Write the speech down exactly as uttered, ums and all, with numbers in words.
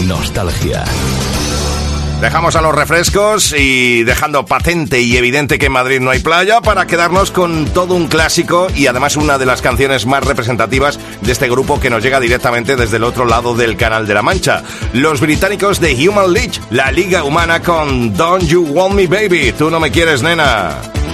Nostalgia. Dejamos a los refrescos y dejando patente y evidente que en Madrid no hay playa para quedarnos con todo un clásico y además una de las canciones más representativas de este grupo que nos llega directamente desde el otro lado del Canal de la Mancha. Los británicos de Human League, la Liga Humana con Don't You Want Me Baby, tú no me quieres, nena.